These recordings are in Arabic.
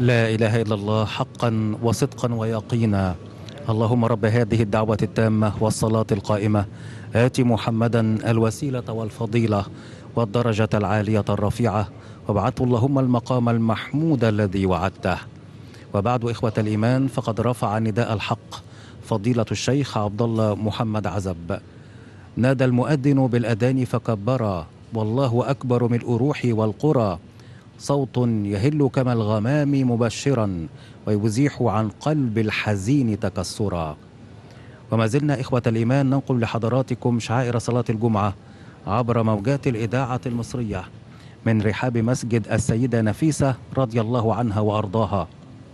لا إله إلا الله حقا وصدقا ويقينا. اللهم رب هذه الدعوة التامة والصلاة القائمة آت محمدا الوسيلة والفضيلة والدرجة العالية الرفيعة وابعثه اللهم المقام المحمود الذي وعدته. وبعد إخوة الإيمان، فقد رفع نداء الحق فضيلة الشيخ عبد الله محمد عزب. نادى المؤذن بالأذان فكبرا، والله أكبر ملء روحي والقرى، صوت يهل كما الغمام مبشرا ويزيح عن قلب الحزين تكسرا. وما زلنا إخوة الإيمان ننقل لحضراتكم شعائر صلاة الجمعة عبر موجات الإذاعة المصرية من رحاب مسجد السيدة نفيسة رضي الله عنها وأرضاها.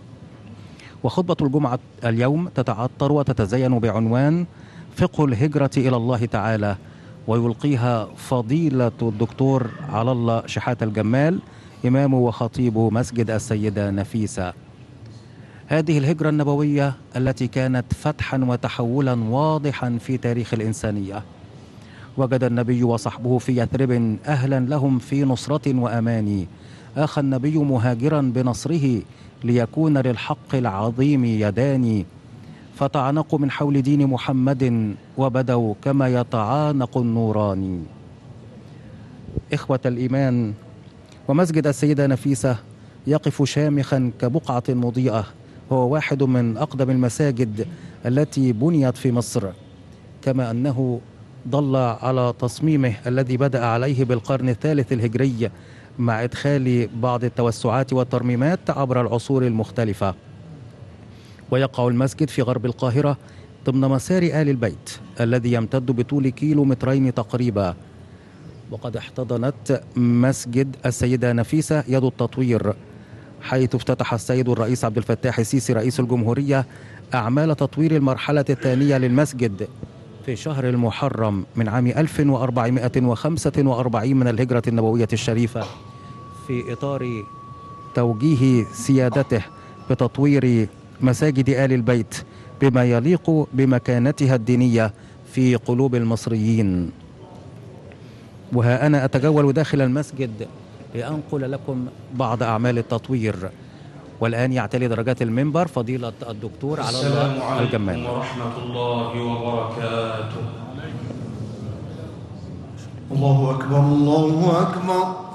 وخطبة الجمعة اليوم تتعطر وتتزين بعنوان فقه الهجرة إلى الله تعالى، ويلقيها فضيلة الدكتور على الله شحاتة الجمال، إمام وخطيب مسجد السيدة نفيسة. هذه الهجرة النبوية التي كانت فتحا وتحولا واضحا في تاريخ الإنسانية. وجد النبي وصحبه في يثرب أهلا لهم في نصرة وأمان، آخى النبي مهاجرا بنصره ليكون للحق العظيم يدان، فتعانقوا من حول دين محمد وبدوا كما يتعانق النوران. إخوة الإيمان، ومسجد السيدة نفيسة يقف شامخا كبقعة مضيئة، هو واحد من أقدم المساجد التي بنيت في مصر، كما أنه ضل على تصميمه الذي بدأ عليه بالقرن الثالث الهجري مع إدخال بعض التوسعات والترميمات عبر العصور المختلفة. ويقع المسجد في غرب القاهرة ضمن مسار آل البيت الذي يمتد بطول كيلومترين تقريبا. وقد احتضنت مسجد السيدة نفيسة يد التطوير، حيث افتتح السيد الرئيس عبد الفتاح السيسي رئيس الجمهورية أعمال تطوير المرحلة الثانية للمسجد في شهر المحرم من عام 1445 من الهجرة النبوية الشريفة، في إطار توجيه سيادته بتطوير مساجد آل البيت بما يليق بمكانتها الدينية في قلوب المصريين. وها أنا أتجول داخل المسجد لأنقل لكم بعض أعمال التطوير. والآن يعتلي درجات المنبر فضيلة الدكتور على الله الجمال. السلام عليكم ورحمة الله وبركاته. الله أكبر الله أكبر.